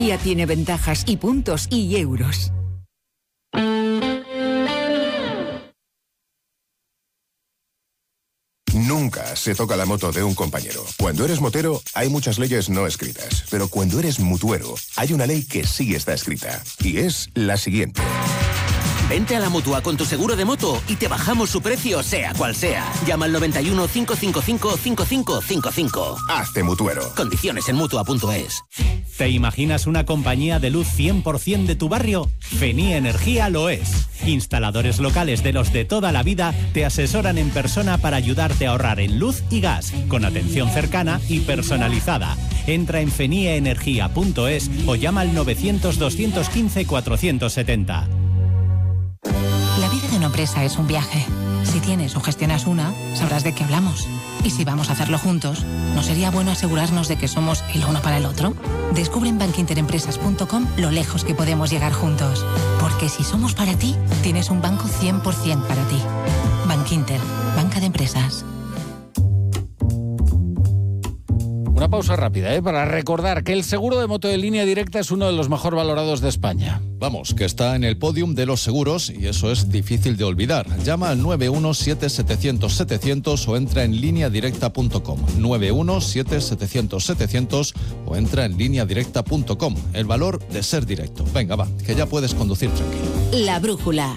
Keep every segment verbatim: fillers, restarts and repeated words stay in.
Ya tiene ventajas y puntos y euros. Nunca se toca la moto de un compañero. Cuando eres motero, hay muchas leyes no escritas. Pero cuando eres mutuero, hay una ley que sí está escrita. Y es la siguiente. Vente a la Mutua con tu seguro de moto y te bajamos su precio, sea cual sea. Llama al noventa y uno, cinco cinco cinco, cinco cinco cinco cinco. Hazte mutuero. Condiciones en mutua punto es. ¿Te imaginas una compañía de luz cien por ciento de tu barrio? Fenía Energía lo es. Instaladores locales de los de toda la vida te asesoran en persona para ayudarte a ahorrar en luz y gas, con atención cercana y personalizada. Entra en fenia energía punto es o llama al novecientos, doscientos quince, cuatrocientos setenta. La vida de una empresa es un viaje. Si tienes o gestionas una, sabrás de qué hablamos. Y si vamos a hacerlo juntos, ¿no sería bueno asegurarnos de que somos el uno para el otro? Descubre en bankinterempresas punto com lo lejos que podemos llegar juntos. Porque si somos para ti, tienes un banco cien por ciento para ti. Bankinter, banca de empresas. Una pausa rápida, ¿eh? Para recordar que el seguro de moto de Línea Directa es uno de los mejor valorados de España. Vamos, que está en el podium de los seguros y eso es difícil de olvidar. Llama al nueve uno siete, setecientos, setecientos o entra en línea directa punto com. nueve uno siete, setecientos, setecientos o entra en línea directa punto com. El valor de ser directo. Venga, va, que ya puedes conducir tranquilo. La brújula.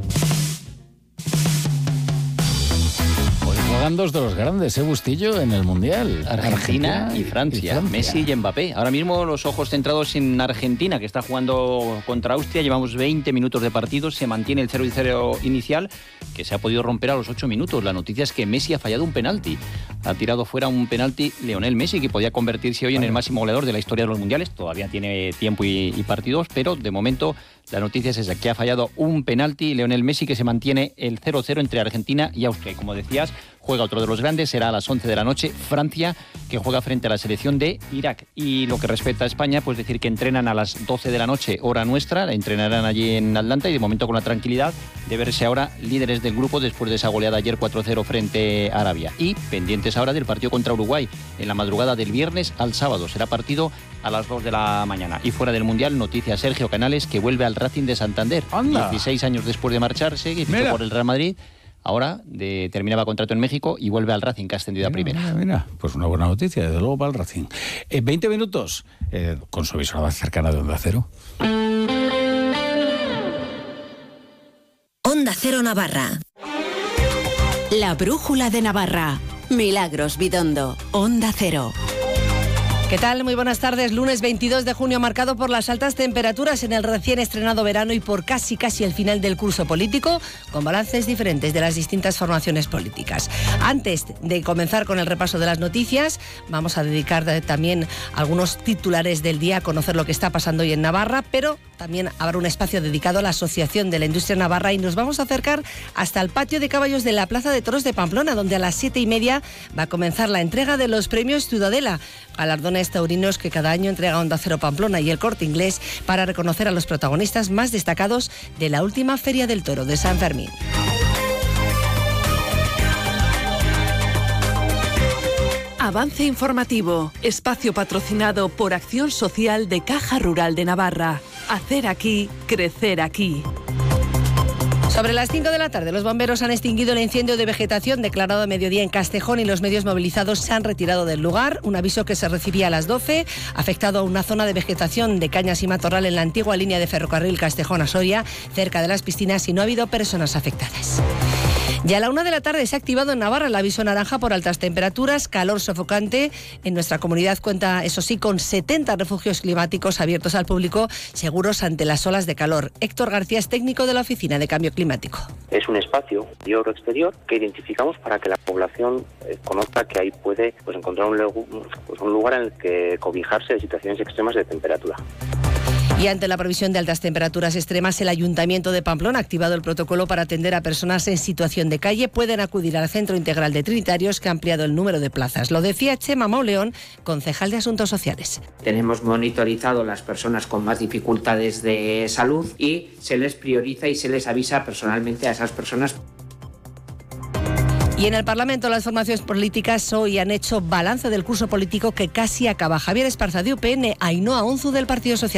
Juegan dos de los grandes, ¿eh, Bustillo? En el Mundial. Argentina, Argentina y, Francia. y Francia. Messi y Mbappé. Ahora mismo los ojos centrados en Argentina, que está jugando contra Austria. Llevamos veinte minutos de partido. Se mantiene el cero y cero inicial, que se ha podido romper a los ocho minutos. La noticia es que Messi ha fallado un penalti. Ha tirado fuera un penalti Lionel Messi, que podía convertirse hoy en el máximo goleador de la historia de los Mundiales. Todavía tiene tiempo y, y partidos, pero de momento la noticia es esa, que ha fallado un penalti Lionel Messi, que se mantiene el cero cero entre Argentina y Austria. Y como decías, juega otro de los grandes, será a las once de la noche, Francia, que juega frente a la selección de Irak. Y lo que respecta a España, pues decir que entrenan a las doce de la noche, hora nuestra, entrenarán allí en Atlanta y de momento con la tranquilidad de verse ahora líderes del grupo después de esa goleada ayer cuatro cero frente a Arabia. Y pendientes ahora del partido contra Uruguay, en la madrugada del viernes al sábado. Será partido a las dos de la mañana. Y fuera del Mundial, noticia Sergio Canales, que vuelve al Racing de Santander. ¡Anda! dieciséis años después de marcharse, y fichó por el Real Madrid. Ahora de, terminaba contrato en México y vuelve al Racing, que ha ascendido a primera. Mira, mira, pues una buena noticia, desde luego para el Racing. Eh, veinte minutos eh, con su emisora más cercana de Onda Cero. Onda Cero Navarra. La brújula de Navarra. Milagros Bidondo. Onda Cero. ¿Qué tal? Muy buenas tardes. Lunes veintidós de junio, marcado por las altas temperaturas en el recién estrenado verano y por casi casi el final del curso político, con balances diferentes de las distintas formaciones políticas. Antes de comenzar con el repaso de las noticias, vamos a dedicar también algunos titulares del día a conocer lo que está pasando hoy en Navarra, pero también habrá un espacio dedicado a la Asociación de la Industria Navarra y nos vamos a acercar hasta el patio de caballos de la Plaza de Toros de Pamplona, donde a las siete y media va a comenzar la entrega de los premios Ciudadela, galardones taurinos que cada año entrega Onda Cero Pamplona y el Corte Inglés para reconocer a los protagonistas más destacados de la última Feria del Toro de San Fermín. Avance informativo, espacio patrocinado por Acción Social de Caja Rural de Navarra. Hacer aquí, crecer aquí. Sobre las cinco de la tarde, los bomberos han extinguido el incendio de vegetación declarado a mediodía en Castejón y los medios movilizados se han retirado del lugar. Un aviso que se recibía a las doce, afectado a una zona de vegetación de cañas y matorral en la antigua línea de ferrocarril Castejón a Soria, cerca de las piscinas, y no ha habido personas afectadas. Y a la una de la tarde se ha activado en Navarra el aviso naranja por altas temperaturas, calor sofocante. En nuestra comunidad cuenta, eso sí, con setenta refugios climáticos abiertos al público, seguros ante las olas de calor. Héctor García es técnico de la Oficina de Cambio Climático. Es un espacio interior o exterior que identificamos para que la población eh, conozca que ahí puede pues, encontrar un, pues, un lugar en el que cobijarse de situaciones extremas de temperatura. Y ante la previsión de altas temperaturas extremas, el Ayuntamiento de Pamplona ha activado el protocolo para atender a personas en situación de calle. Pueden acudir al Centro Integral de Trinitarios, que ha ampliado el número de plazas. Lo decía Chema Mauleón, concejal de Asuntos Sociales. Tenemos monitorizado las personas con más dificultades de salud y se les prioriza y se les avisa personalmente a esas personas. Y en el Parlamento las formaciones políticas hoy han hecho balance del curso político que casi acaba. Javier Esparza de U P N, Ainhoa Onzu del Partido Socialista.